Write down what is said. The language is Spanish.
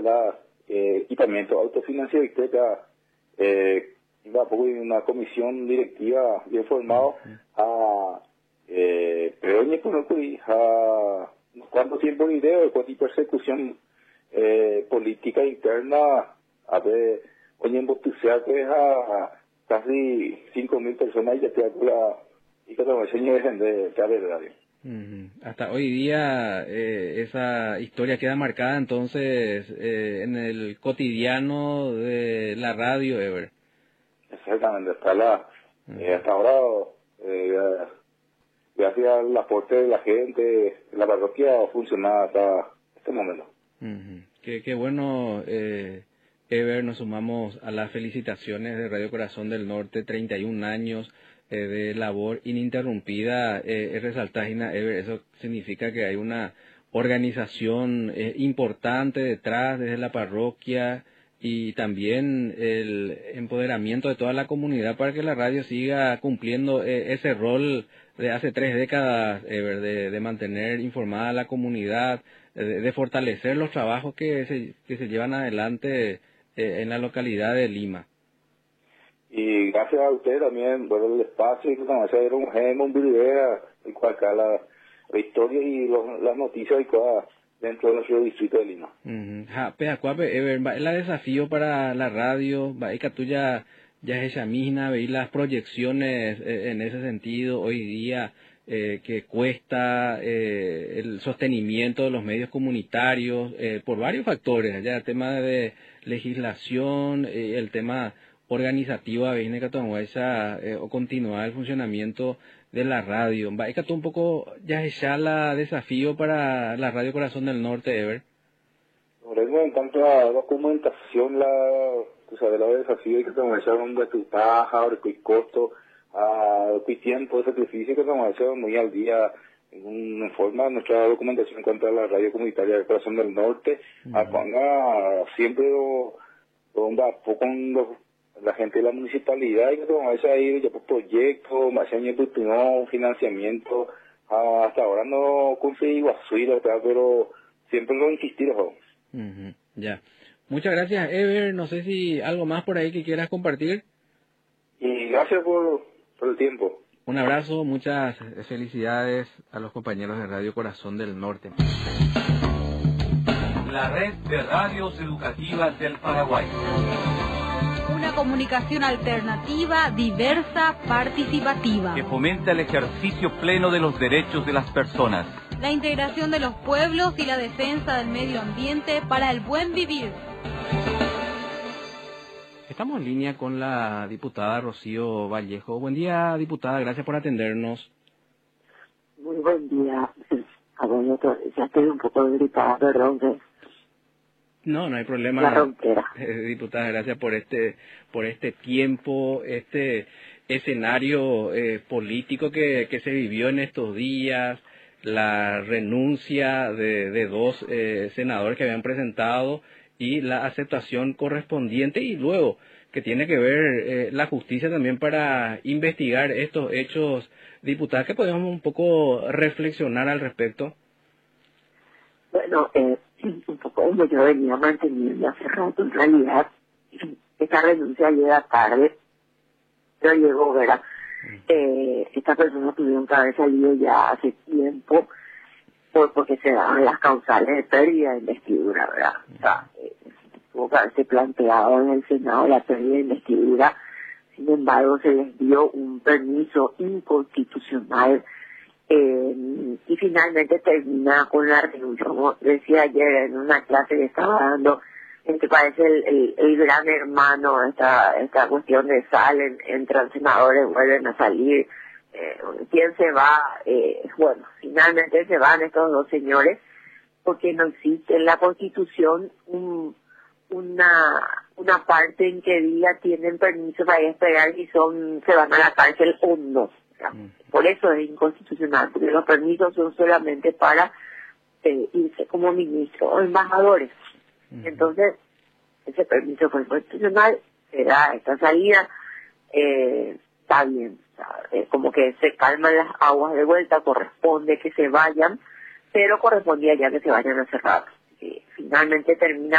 la equipamiento autofinanciado y iba a poco en una comisión directiva bien formado a pero ni por a cuánto tiempo de video de cuánta persecución política interna a ver hoy en Botucea que es a casi 5.000 personas y ya te la y que no enseñe de radio. Hasta hoy día esa historia queda marcada entonces en el cotidiano de la radio, Ever. Exactamente, hasta ahora, gracias al aporte de la gente, la parroquia funciona hasta este momento. Qué bueno, Ever, nos sumamos a las felicitaciones de Radio Corazón del Norte, 31 años de labor ininterrumpida. Resaltar, Ever, eso significa que hay una organización importante detrás, desde la parroquia, y también el empoderamiento de toda la comunidad para que la radio siga cumpliendo ese rol de hace 3 décadas, Ever, de mantener informada a la comunidad, de fortalecer los trabajos que se llevan adelante en la localidad de Lima. Y gracias a usted también, bueno, el espacio, y como era un video, el cual acá la historia y las noticias y cosas dentro de nuestro distrito de Lima. Ever, el desafío para la radio, que tú ya es ella misma, veis las proyecciones en ese sentido hoy día, que cuesta el sostenimiento de los medios comunitarios por varios factores, ya el tema de legislación, el tema organizativo a veces o continuar el funcionamiento de la radio. ¿Va un poco ya la desafío para la Radio Corazón del Norte, Ever? En cuanto a la documentación, la desafío que como decía, donde tu paja, el costo, el tiempo de sacrificio que como decía, muy al día en forma nuestra documentación en cuanto a la radio comunitaria del Corazón del Norte, siempre con la gente de la municipalidad y que como decía ahí ya por proyectos, más años de financiamiento, hasta ahora no conseguí guasuilo, pero siempre lo insistir, Ya. Muchas gracias, Ever. No sé si algo más por ahí que quieras compartir. Y gracias por el tiempo. Un abrazo, muchas felicidades a los compañeros de Radio Corazón del Norte. La red de radios educativas del Paraguay. Una comunicación alternativa, diversa, participativa. Que fomenta el ejercicio pleno de los derechos de las personas. La integración de los pueblos y la defensa del medio ambiente para el buen vivir. Estamos en línea con la diputada Rocío Vallejo. Buen día, diputada, gracias por atendernos. Muy buen día. Ya estoy un poco gripada, perdón. No hay problema. La ronquera. Diputada, gracias por este tiempo, este escenario político que se vivió en estos días, la renuncia de 2 senadores que habían presentado y la aceptación correspondiente, y luego que tiene que ver la justicia también para investigar estos hechos. Diputada, ¿qué podemos un poco reflexionar al respecto? Bueno, un poco como yo venía manteniendo hace rato, en realidad esta renuncia llega tarde, pero llegó, ¿verdad? Estas personas tuvieron que haber salido ya hace tiempo porque se daban las causales de pérdida de investidura, ¿verdad? O sea, tuvo que haberse planteado en el Senado la pérdida de investidura. Sin embargo, se les dio un permiso inconstitucional y finalmente termina con la renuncia. Como decía ayer en una clase que estaba dando, parece el gran hermano, esta cuestión de salen, entran senadores, vuelven a salir. ¿Quién se va? Bueno, finalmente se van estos 2 señores porque no existe en la Constitución una parte en que diga tienen permiso para esperar si se van a la cárcel o no. Por eso es inconstitucional, porque los permisos son solamente para irse como ministro o embajadores. Entonces, ese permiso fue inconstitucional, se da esta salida, está bien, como que se calman las aguas de vuelta, corresponde que se vayan, pero correspondía ya que se vayan a cerrar. Finalmente termina